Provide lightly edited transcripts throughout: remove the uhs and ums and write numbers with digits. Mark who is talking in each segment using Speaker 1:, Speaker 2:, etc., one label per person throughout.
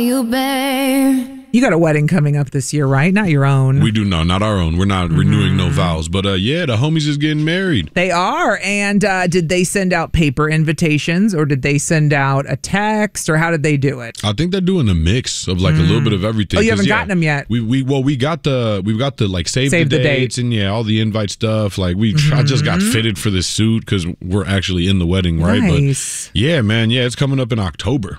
Speaker 1: You bear.
Speaker 2: You got a wedding coming up this year, right? Not your own.
Speaker 3: We do not our own. We're not renewing no vows. But yeah, the homies is getting married.
Speaker 2: They are. And did they send out paper invitations or did they send out a text or how did they do it?
Speaker 3: I think they're doing a mix of like a little bit of everything.
Speaker 2: Oh, you haven't gotten them yet?
Speaker 3: We got the like save the dates and all the invite stuff. Like I just got fitted for this suit because we're actually in the wedding, right?
Speaker 2: Nice.
Speaker 3: But yeah, man, it's coming up in October.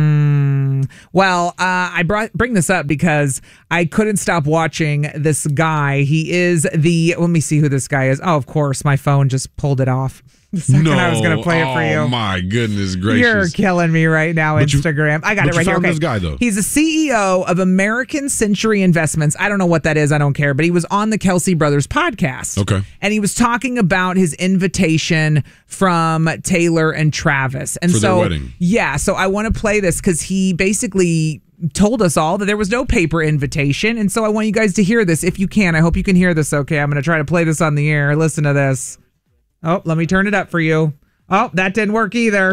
Speaker 2: Well, I bring this up because I couldn't stop watching this guy. He is let me see who this guy is. Oh, of course, my phone just pulled it off. The second I was going to play it for you.
Speaker 3: Oh, my goodness gracious.
Speaker 2: You're killing me right now, Instagram. I got it right here.
Speaker 3: This guy, though.
Speaker 2: He's a CEO of American Century Investments. I don't know what that is. I don't care. But he was on the Kelsey Brothers podcast.
Speaker 3: Okay.
Speaker 2: And he was talking about his invitation from Taylor and Travis. And
Speaker 3: for their wedding.
Speaker 2: Yeah. So I want to play this because he basically told us all that there was no paper invitation. And so I want you guys to hear this if you can. I hope you can hear this okay. I'm going to try to play this on the air. Listen to this. Oh, let me turn it up for you. Oh, that didn't work either.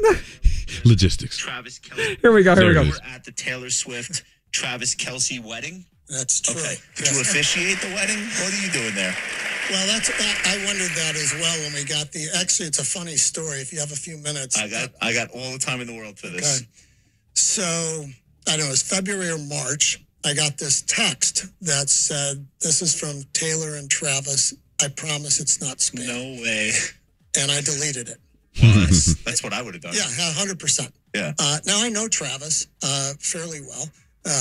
Speaker 3: Logistics.
Speaker 4: Travis Kelce.
Speaker 2: Here we go.
Speaker 4: We're at the Taylor Swift Travis Kelce wedding.
Speaker 5: That's true.
Speaker 4: Okay. Did you officiate the wedding? What are you doing there?
Speaker 5: Well, I wondered that as well when we got actually, it's a funny story if you have a few minutes.
Speaker 4: I got all the time in the world for this.
Speaker 5: Okay. So, I don't know, it was February or March. I got this text that said, this is from Taylor and Travis. I promise it's not spam.
Speaker 4: No way.
Speaker 5: And I deleted it.
Speaker 4: Well, that's what I would have done.
Speaker 5: Yeah, 100%.
Speaker 4: Yeah.
Speaker 5: Now I know Travis fairly well.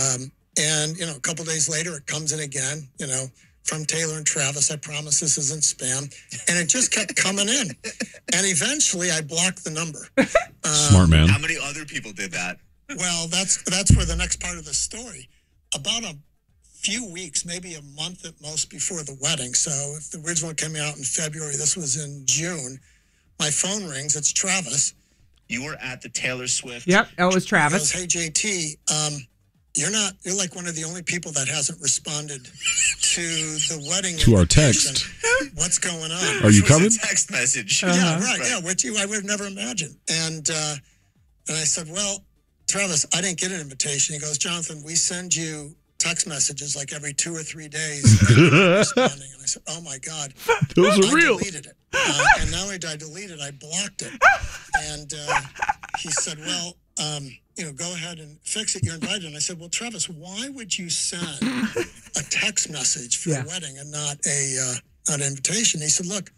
Speaker 5: And, a couple days later, it comes in again, from Taylor and Travis. I promise this isn't spam. And it just kept coming in. And eventually I blocked the number.
Speaker 3: Smart man.
Speaker 4: How many other people did that?
Speaker 5: Well, that's where the next part of the story. About a few weeks, maybe a month at most before the wedding. So if the original came out in February, this was in June. My phone rings. It's Travis.
Speaker 4: You were at the Taylor Swift.
Speaker 2: Yep, it was Travis.
Speaker 5: He goes, hey, JT, you're like one of the only people that hasn't responded to the wedding.
Speaker 3: To our text.
Speaker 5: What's going on?
Speaker 3: Are you coming?
Speaker 4: A text message.
Speaker 5: Yeah, right. Yeah, which I would have never imagined. And I said, well, Travis, I didn't get an invitation. He goes, Jonathan, we send you text messages like every 2 or 3 days. Responding. And I said, oh my God.
Speaker 3: Those are real.
Speaker 5: I deleted it. And not only did I delete it, I blocked it. And he said, well, go ahead and fix it. You're invited. And I said, well, Travis, why would you send a text message for the wedding and not an invitation? He said, look,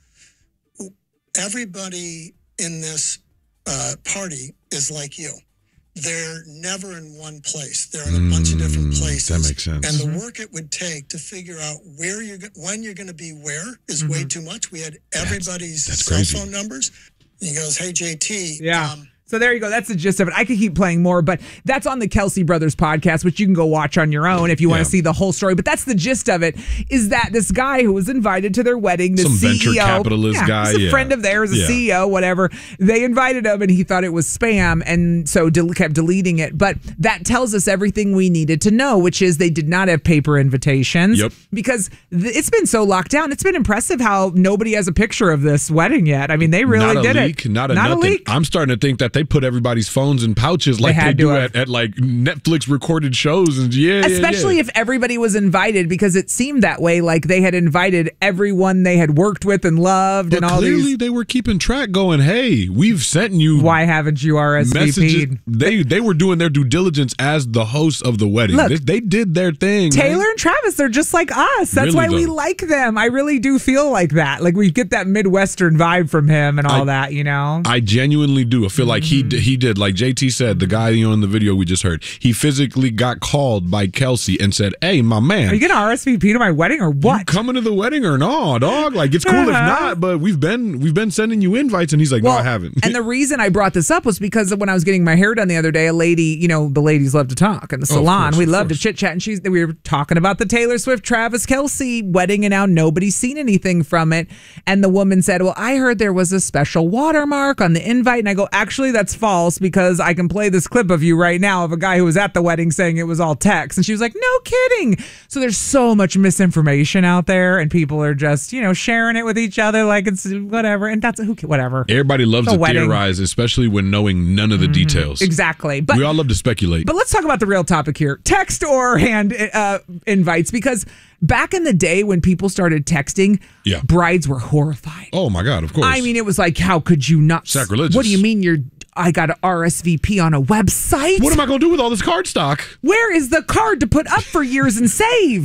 Speaker 5: everybody in this party is like you. They're never in one place. They're in a bunch of different places.
Speaker 3: That makes sense.
Speaker 5: And the work it would take to figure out when you're going to be where is way too much. We had everybody's cell phone numbers. And he goes, hey, JT.
Speaker 2: Yeah. So there you go. That's the gist of it. I could keep playing more, but that's on the Kelsey Brothers podcast, which you can go watch on your own if you want to see the whole story. But that's the gist of it, is that this guy who was invited to their wedding, the
Speaker 3: Some
Speaker 2: CEO,
Speaker 3: venture capitalist guy,
Speaker 2: he's a friend of theirs, a CEO, whatever. They invited him, and he thought it was spam, and so kept deleting it. But that tells us everything we needed to know, which is they did not have paper invitations.
Speaker 3: Yep.
Speaker 2: Because it's been so locked down. It's been impressive how nobody has a picture of this wedding yet. I mean, they really did it.
Speaker 3: Not a leak. I'm starting to think that they put everybody's phones in pouches like they do at like Netflix recorded shows. And
Speaker 2: especially if everybody was invited, because it seemed that way, like they had invited everyone they had worked with and loved. But and all
Speaker 3: clearly they were keeping track going, hey, we've sent you.
Speaker 2: Why haven't you RSVP'd?
Speaker 3: They were doing their due diligence as the host of the wedding.
Speaker 2: Look,
Speaker 3: they did their thing.
Speaker 2: Taylor and Travis, they're just like us. That's why we like them. I really do feel like that. Like we get that Midwestern vibe from him and all that, I
Speaker 3: genuinely do. I feel like he did. Like JT said, the guy in the video we just heard, he physically got called by Kelsey and said, hey, my man.
Speaker 2: Are you going to RSVP to my wedding or what?
Speaker 3: You coming to the wedding or no, dog? Like, it's cool if not, but we've been sending you invites. And he's like, no, I haven't.
Speaker 2: And the reason I brought this up was because when I was getting my hair done the other day, a lady, the ladies love to talk in the salon. We love to chit chat. And we were talking about the Taylor Swift, Travis Kelce wedding, and now nobody's seen anything from it. And the woman said, well, I heard there was a special watermark on the invite. And I go, actually, that's false because I can play this clip of you right now of a guy who was at the wedding saying it was all text. And she was like, no kidding. So there's so much misinformation out there and people are just, sharing it with each other like it's whatever. And that's whatever.
Speaker 3: Everybody loves to theorize, especially when knowing none of the details.
Speaker 2: Exactly. But
Speaker 3: we all love to speculate.
Speaker 2: But let's talk about the real topic here. Text or hand invites, because back in the day when people started texting, brides were horrified.
Speaker 3: Oh my God, of course.
Speaker 2: I mean, it was like, how could you not?
Speaker 3: Sacrilegious.
Speaker 2: What do you mean I got an RSVP on a website?
Speaker 3: What am I going to do with all this card stock?
Speaker 2: Where is the card to put up for years and save?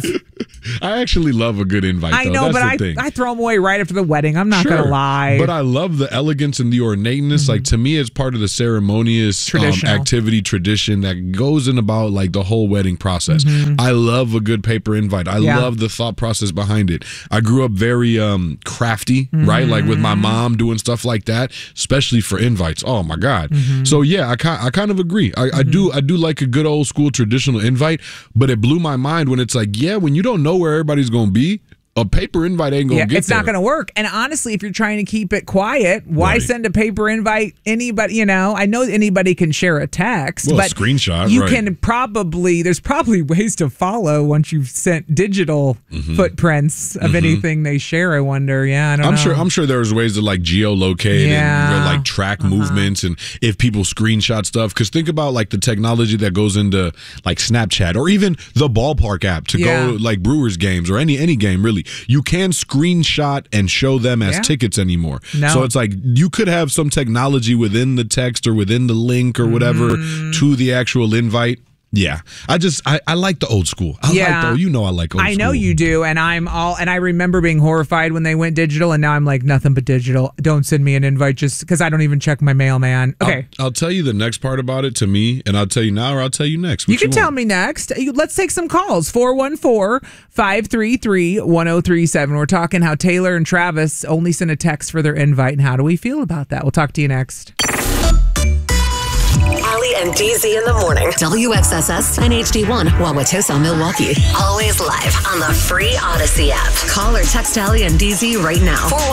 Speaker 3: I actually love a good invite, though.
Speaker 2: I know,
Speaker 3: That's
Speaker 2: but I throw them away right after the wedding. I'm not going to lie.
Speaker 3: But I love the elegance and the ornateness. Like, to me, it's part of the ceremonious activity, tradition that goes in about, like, the whole wedding process. I love a good paper invite. I love the thought process behind it. I grew up very crafty, right? Like, with my mom doing stuff like that, especially for invites. Oh, my God. So, yeah, I kind of agree. I do like a good old school traditional invite, but it blew my mind when it's like, when you don't know where everybody's going to be, a paper invite ain't going to get
Speaker 2: it's not going to work. And honestly, if you're trying to keep it quiet, why send a paper invite? Anybody, I know anybody can share a text, but
Speaker 3: a screenshot.
Speaker 2: You can there's probably ways to follow once you've sent digital footprints of anything they share. I wonder. Yeah, I don't know.
Speaker 3: I'm sure there's ways to like geolocate and like track movements and if people screenshot stuff. Because think about like the technology that goes into like Snapchat or even the Ballpark app to go like Brewers games or any game really. You can screenshot and show them as tickets anymore. No. So it's like you could have some technology within the text or within the link or whatever to the actual invite. Yeah, I like the old school. I like old school.
Speaker 2: I know you do, and I remember being horrified when they went digital, and now I'm like, nothing but digital. Don't send me an invite just because I don't even check my mail, man. Okay,
Speaker 3: I'll tell you the next part about it to me, and I'll tell you now, or I'll tell you next.
Speaker 2: You can tell me next. Let's take some calls. 414-533-1037. We're talking how Taylor and Travis only sent a text for their invite, and how do we feel about that? We'll talk to you next.
Speaker 1: Ali and DZ in the morning. WXSS and HD1, Wauwatosa, Milwaukee. Always live on the free Odyssey app. Call or text Ali and DZ right now.